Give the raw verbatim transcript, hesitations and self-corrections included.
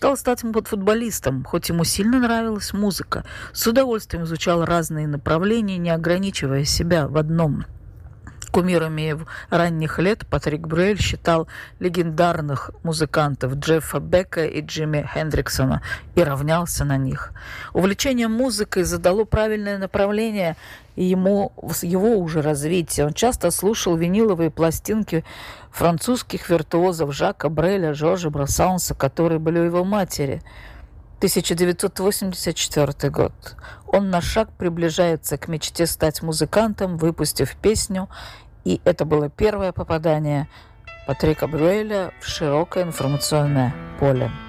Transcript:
мечтал стать футболистом, хоть ему сильно нравилась музыка. С удовольствием изучал разные направления, не ограничивая себя в одном. Кумирами его ранних лет Патрик Брюэль считал легендарных музыкантов Джеффа Бека и Джимми Хендриксона и равнялся на них. Увлечение музыкой задало правильное направление ему, его уже развитие. Он часто слушал виниловые пластинки французских виртуозов Жака Бреля, Жоржа Брассанса, которые были у его матери. тысяча девятьсот восемьдесят четвёртый год. Он на шаг приближается к мечте стать музыкантом, выпустив песню, и это было первое попадание Патрика Брюэля в широкое информационное поле.